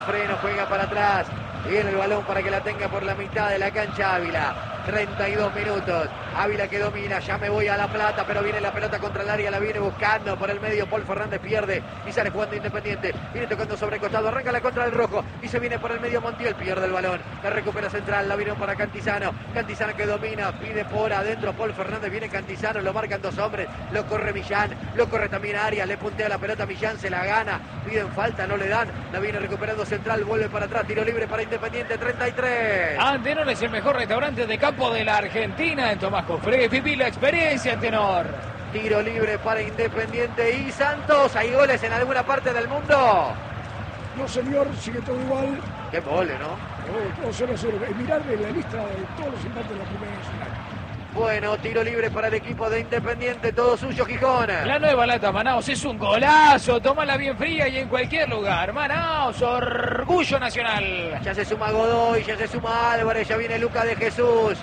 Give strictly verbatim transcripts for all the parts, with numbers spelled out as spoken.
Freno, juega para atrás. Viene el balón para que la tenga por la mitad de la cancha Ávila. treinta y dos minutos. Ávila que domina. Ya me voy a La Plata, pero viene la pelota contra el área. La viene buscando por el medio. Paul Fernández pierde y sale jugando Independiente. Viene tocando sobre el costado. Arranca la contra del rojo y se viene por el medio Montiel. Pierde el balón. La recupera central. La viene para Cantizano. Cantizano que domina. Pide por adentro Paul Fernández. Viene Cantizano. Lo marcan dos hombres. Lo corre Millán. Lo corre también Arias. Le puntea la pelota. Millán se la gana. Piden falta. No le dan. La viene recuperando central. Vuelve para atrás. Tiro libre para Independiente. treinta y tres. Antenor es el mejor restaurante de campo de la Argentina. En Tomás Cofré, viví la experiencia, Antenor. Tiro libre para Independiente y Santos. ¿Hay goles en alguna parte del mundo? No, señor, sigue todo igual. Qué gole, ¿no? No, cero a cero. Mirar la lista de todos los empates de la Primera Nacional. Bueno, tiro libre para el equipo de Independiente, todo suyo, Gijón. La nueva lata Manaos es un golazo, tómala bien fría y en cualquier lugar. Manaos, orgullo nacional. Ya se suma Godoy, ya se suma Álvarez, ya viene Luca de Jesús.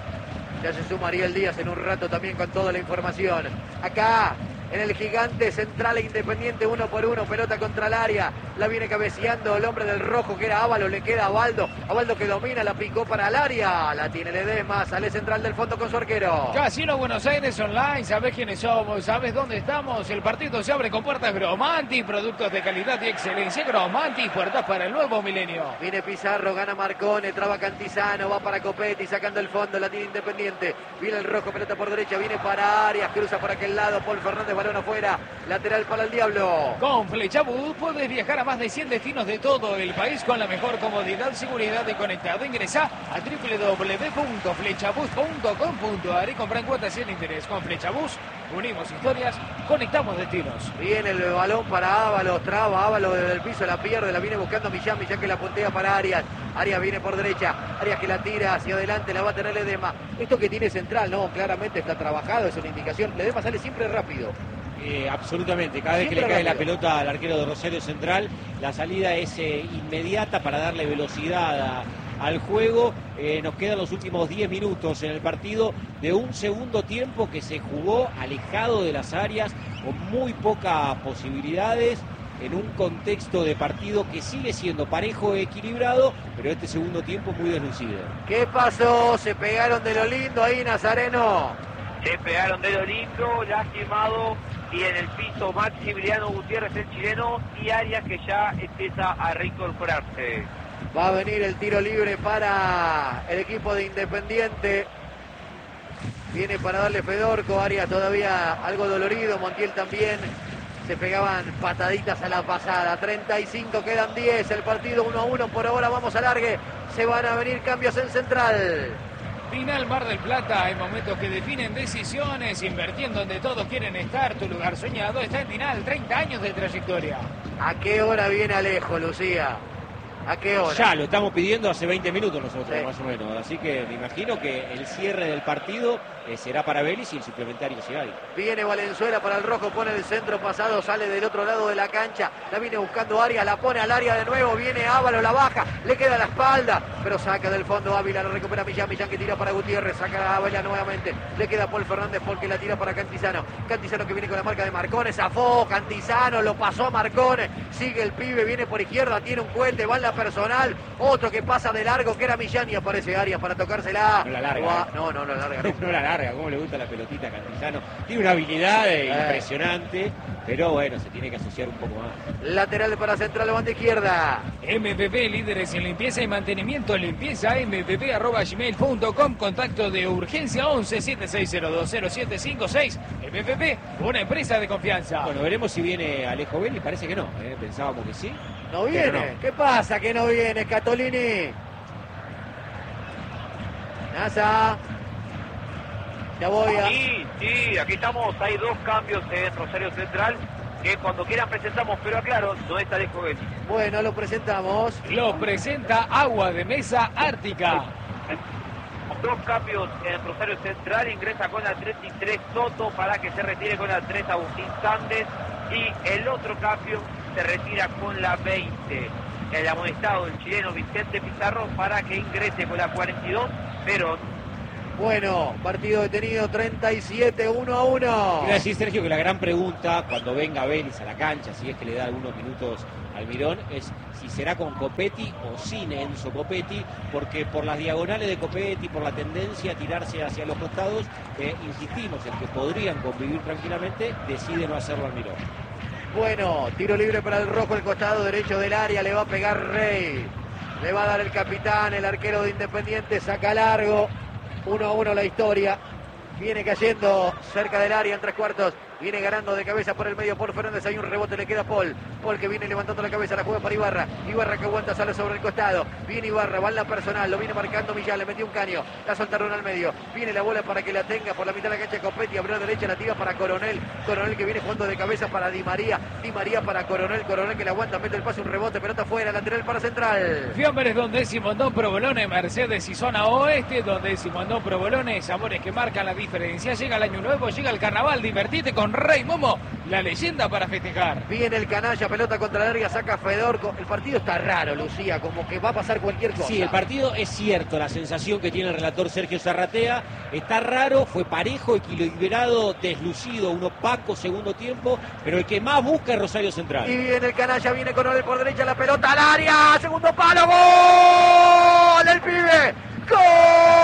Ya se suma Ariel Díaz en un rato también con toda la información. Acá, en el Gigante, Central e Independiente, uno por uno, pelota contra el área. La viene cabeceando el hombre del rojo, que era Ávalo, le queda a Baldo. A Baldo que domina, la picó para el área. La tiene Ledesma, sale Central del fondo con su arquero. Casino Buenos Aires Online, ¿sabés quiénes somos? ¿Sabés dónde estamos? El partido se abre con puertas Gromanti, productos de calidad y excelencia. Gromanti, puertas para el nuevo milenio. Viene Pizarro, gana Marcone, traba Cantizano, va para Copetti, sacando el fondo, la tiene Independiente. Viene el rojo, pelota por derecha, viene para Arias, cruza por aquel lado, Paul Fernández, balón afuera, lateral para el Diablo. Con Flechabús podés viajar a más de cien destinos de todo el país con la mejor comodidad, seguridad y conectado. Ingresá a doble u doble u doble u punto flechabús punto com punto a r y compra en cuotas sin interés. Con Flechabús unimos historias, conectamos destinos. Viene el balón para Ábalos, traba Ábalos desde el piso, la pierde, la viene buscando Millán, Millán que la puntea para Arias. Arias viene por derecha, Arias que la tira hacia adelante, la va a tener Ledesma. Esto que tiene Central, no, claramente está trabajado, es una indicación. Ledesma sale siempre rápido. Eh, absolutamente, cada vez Siempre que le cae rápido. la pelota al arquero de Rosario Central, la salida es eh, inmediata para darle velocidad a, al juego. Eh, nos quedan los últimos diez minutos en el partido de un segundo tiempo que se jugó alejado de las áreas, con muy pocas posibilidades, en un contexto de partido que sigue siendo parejo e equilibrado, pero este segundo tiempo muy deslucido. ¿Qué pasó? Se pegaron de lo lindo ahí, Nazareno. Se pegaron de lo lindo, lastimado, y en el piso Maximiliano Gutiérrez, el chileno, y Arias que ya empieza a reincorporarse. Va a venir el tiro libre para el equipo de Independiente. Viene para darle Fedorco, Arias todavía algo dolorido, Montiel también. Se pegaban pataditas a la pasada. treinta y cinco, quedan diez, el partido uno a uno, por ahora vamos a largue. Se van a venir cambios en Central. Final Mar del Plata, hay momentos que definen decisiones, invirtiendo donde todos quieren estar. Tu lugar soñado está en Dinal, treinta años de trayectoria. ¿A qué hora viene Alejo, Lucía? ¿A qué hora? Ya lo estamos pidiendo hace veinte minutos nosotros, Sí. más o menos. Así que me imagino que el cierre del partido eh, será para Vélez y el suplementario si hay. Viene Valenzuela para el rojo, pone el centro pasado, sale del otro lado de la cancha, la viene buscando Arias, la pone al área de nuevo, viene Ávalo, la baja, le queda la espalda, pero saca del fondo Ávila, lo recupera Millán, Millán que tira para Gutiérrez, saca a Ávila nuevamente, le queda Paul Fernández porque la tira para Cantizano, Cantizano que viene con la marca de Marcone, zafó, Cantizano, lo pasó a Marcone, sigue el pibe, viene por izquierda, tiene un cohete, va en la personal, otro que pasa de largo que era Millán y aparece Arias para tocársela. No la larga. No, no, no la larga. No la larga, cómo le gusta la pelotita a Cantizano. Tiene una habilidad eh, Eh. impresionante, pero bueno, se tiene que asociar un poco más. Lateral para Central, banda izquierda. M P P, líderes en limpieza y mantenimiento. Limpieza m p p arroba gmail punto com. Contacto de urgencia once siete seis cero dos cero siete cinco seis. M P P, una empresa de confianza. Bueno, veremos si viene Alejo Vélez, parece que no, eh, pensábamos que sí. No viene. no. ¿Qué pasa que no viene, Catolini? Nasa. Ya voy a... Sí, sí, aquí estamos, hay dos cambios en Rosario Central, que cuando quieran presentamos, pero aclaro, no está Alejo Vélez. Bueno, lo presentamos. Lo presenta Agua de Mesa Ártica. Dos cambios en Rosario Central, ingresa con la treinta y tres Soto para que se retire con la tres Agustín Sandes, y el otro cambio se retira con la veinte, el amonestado, el chileno Vicente Pizarro, para que ingrese con la cuarenta y dos Perón. Bueno, partido detenido, treinta y siete, uno a uno. Quiero decir, Sergio, que la gran pregunta cuando venga Vélez a la cancha, si es que le da algunos minutos Almirón es si será con Copetti o sin Enzo Copetti, porque por las diagonales de Copetti, por la tendencia a tirarse hacia los costados, eh, insistimos en que podrían convivir tranquilamente, decide no hacerlo Almirón. Bueno, tiro libre para el rojo, el costado derecho del área, le va a pegar Rey. Le va a dar el capitán, el arquero de Independiente, saca largo. uno a uno la historia. Viene cayendo cerca del área en tres cuartos. Viene ganando de cabeza por el medio por Fernández. Hay un rebote, le queda Paul. Paul que viene levantando la cabeza, la juega para Ibarra. Ibarra que aguanta, sale sobre el costado. Viene Ibarra, va en la personal, lo viene marcando Millán, le metió un caño. La soltaron al medio. Viene la bola para que la tenga por la mitad de la cancha Copetti. Abrió a la derecha, la tira para Coronel. Coronel que viene jugando de cabeza para Di María. Di María para Coronel. Coronel que la aguanta, mete el pase, un rebote, pelota fuera, lateral para Central. Fiambres donde Simondón, Provolone, Mercedes y zona oeste, donde Simondón, Provolone, sabores que marcan la diferencia. Llega el año nuevo, llega el carnaval, divertite con Rey Momo, la leyenda para festejar. Viene el canalla, pelota contra el área, saca Fedor. El partido está raro, Lucía, como que va a pasar cualquier cosa. Sí, el partido es cierto, la sensación que tiene el relator Sergio Zarratea está raro, fue parejo, equilibrado, deslucido, un opaco segundo tiempo, pero el que más busca es Rosario Central. Y viene el canalla, viene Coronel por derecha, la pelota al área, segundo palo, ¡gol! ¡El pibe! ¡Gol!